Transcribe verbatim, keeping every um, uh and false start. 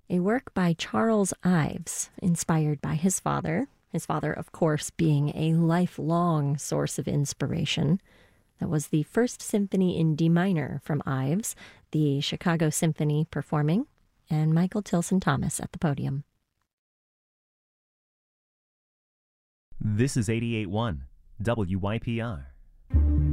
a work by Charles Ives, inspired by his father, his father, of course, being a lifelong source of inspiration. That was the First Symphony in D minor from Ives, the Chicago Symphony performing, and Michael Tilson Thomas at the podium. This is eighty-eight point one W Y P R.